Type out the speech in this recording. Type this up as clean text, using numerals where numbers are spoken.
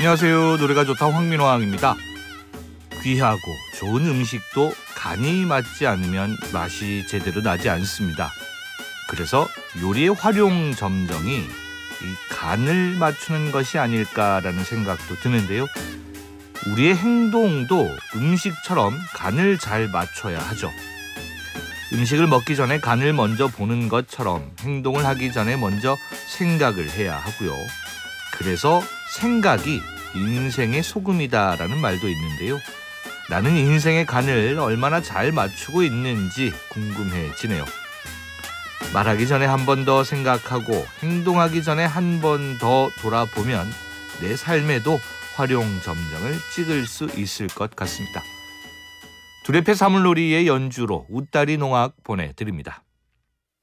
안녕하세요. 노래가 좋다 황민호왕입니다. 귀하고 좋은 음식도 간이 맞지 않으면 맛이 제대로 나지 않습니다. 그래서 요리의 활용 점정이 이 간을 맞추는 것이 아닐까라는 생각도 드는데요. 우리의 행동도 음식처럼 간을 잘 맞춰야 하죠. 음식을 먹기 전에 간을 먼저 보는 것처럼 행동을 하기 전에 먼저 생각을 해야 하고요. 그래서 생각이 인생의 소금이다라는 말도 있는데요. 나는 인생의 간을 얼마나 잘 맞추고 있는지 궁금해지네요. 말하기 전에 한 번 더 생각하고 행동하기 전에 한 번 더 돌아보면 내 삶에도 활용 점정을 찍을 수 있을 것 같습니다. 두레페 사물놀이의 연주로 웃다리 농악 보내드립니다.